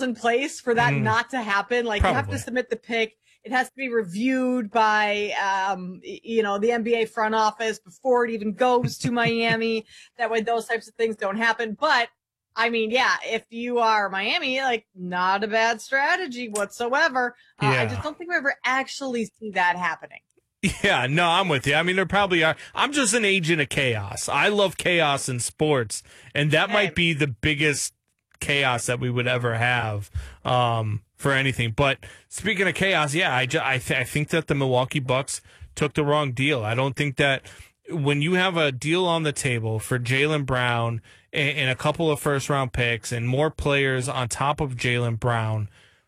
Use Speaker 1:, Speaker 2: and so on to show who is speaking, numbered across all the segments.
Speaker 1: in place for that not to happen. Like,
Speaker 2: Probably.
Speaker 1: you have to submit the pick. It has to be reviewed by, the NBA front office before it even goes to Miami. That way those types of things don't happen. But, I mean, yeah, if you are Miami, like, not a bad strategy whatsoever. I just don't think we ever actually see that happening.
Speaker 2: Yeah, no, I'm with you. I mean, there probably are. I'm just an agent of chaos. I love chaos in sports, and that might be the biggest chaos that we would ever have for anything. But speaking of chaos, yeah, I think that the Milwaukee Bucks took the wrong deal. I don't think that when you have a deal on the table for Jaylen Brown and a couple of first-round picks and more players on top of Jaylen Brown,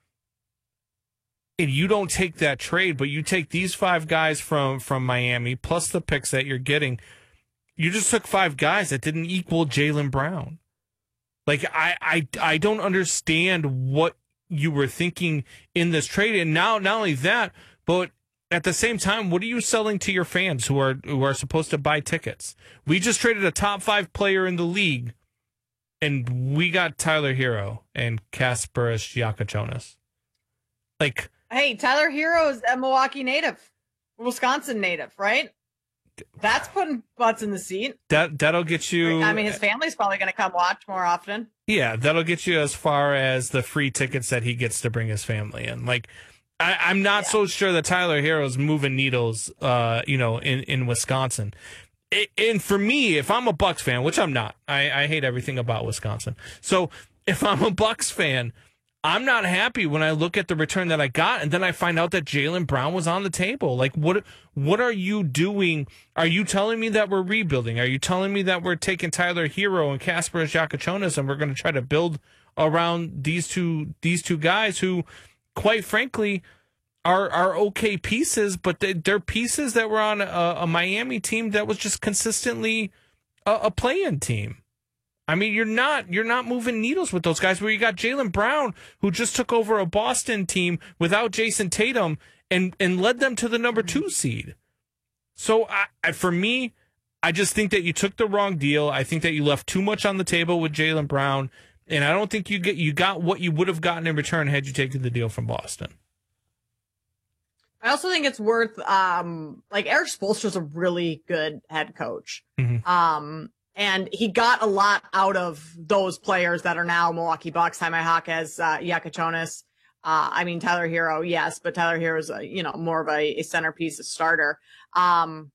Speaker 2: and you don't take that trade, but you take these 5 guys from Miami plus the picks that you're getting, you just took 5 guys that didn't equal Jaylen Brown. Like, I don't understand what you were thinking in this trade. And now, not only that, but at the same time, what are you selling to your fans who are supposed to buy tickets? We just traded a top 5 player in the league, and we got Tyler Hero and Kasparas Giacochonis. Like,
Speaker 1: hey, Tyler Hero is a Milwaukee native, Wisconsin native, right? That's putting butts in the seat.
Speaker 2: That'll get you.
Speaker 1: I mean, his family's probably going to come watch more often.
Speaker 2: Yeah, that'll get you as far as the free tickets that he gets to bring his family in. Like, I'm not so sure that Tyler Hero's moving needles, in Wisconsin. And for me, if I'm a Bucks fan, which I'm not, I hate everything about Wisconsin. So if I'm a Bucks fan, I'm not happy when I look at the return that I got, and then I find out that Jaylen Brown was on the table. Like, what are you doing? Are you telling me that we're rebuilding? Are you telling me that we're taking Tyler Hero and Kasparas Giacochonis and we're going to try to build around these two guys who, quite frankly, are okay pieces, but they're pieces that were on a Miami team that was just consistently a play-in team. I mean, you're not moving needles with those guys, where you got Jaylen Brown, who just took over a Boston team without Jason Tatum and led them to the number 2 seed. So for me, I just think that you took the wrong deal. I think that you left too much on the table with Jaylen Brown, and I don't think you got what you would have gotten in return had you taken the deal from Boston.
Speaker 1: I also think it's worth, Erik Spoelstra's a really good head coach.
Speaker 2: Mm-hmm.
Speaker 1: And he got a lot out of those players that are now Milwaukee Bucks. Jaime Jaquez, Giacochonis. Tyler Hero, yes, but Tyler Hero is, more of a centerpiece, a starter. Can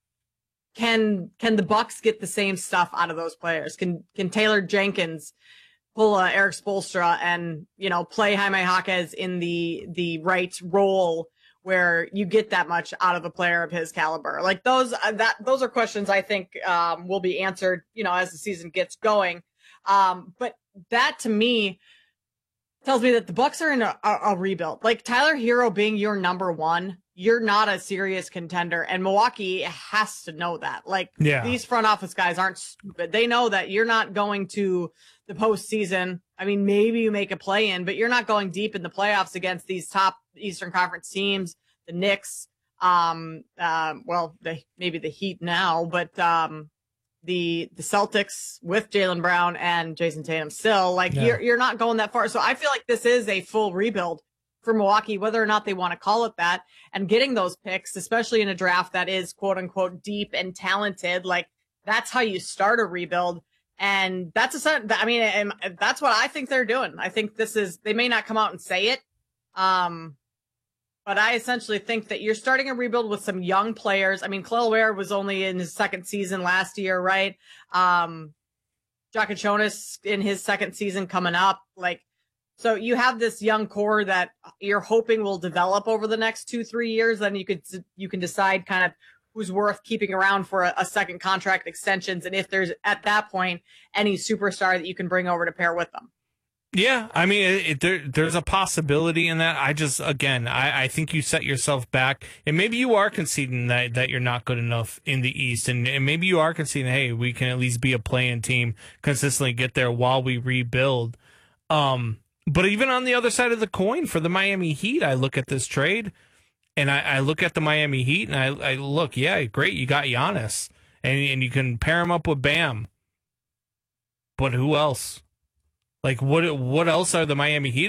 Speaker 1: the Bucks get the same stuff out of those players? Can Taylor Jenkins pull Erik Spoelstra and, play Jaime Jaquez in the right role where you get that much out of a player of his caliber? Like, those are questions I think will be answered, as the season gets going. But that, to me, tells me that the Bucks are in a rebuild. Like, Tyler Hero being your number 1, you're not a serious contender, and Milwaukee has to know that. Like, these front office guys aren't stupid. They know that you're not going to the postseason. I mean, maybe you make a play-in, but you're not going deep in the playoffs against these top Eastern Conference teams, the Knicks, maybe the Heat now, but the Celtics with Jaylen Brown and Jason Tatum still. Like, you're not going that far. So I feel like this is a full rebuild for Milwaukee, whether or not they want to call it that. And getting those picks, especially in a draft that is quote unquote deep and talented, like, that's how you start a rebuild. And that's that's what I think they're doing. I think they may not come out and say it. But I essentially think that you're starting a rebuild with some young players. I mean, Kel'el Ware was only in his 2nd season last year, right? Giacochonis in his 2nd season coming up. Like, so you have this young core that you're hoping will develop over the next 2-3 years. Then you can decide kind of who's worth keeping around for a second contract extensions, and if there's, at that point, any superstar that you can bring over to pair with them.
Speaker 2: Yeah, I mean, there's a possibility in that. I think you set yourself back, and maybe you are conceding that you're not good enough in the East, and maybe you are conceding, hey, we can at least be a play-in team, consistently get there while we rebuild. But even on the other side of the coin, for the Miami Heat, I look at this trade, and I look at the Miami Heat, and I look, yeah, great, you got Giannis, and you can pair him up with Bam. But who else? Like, what else are the Miami Heat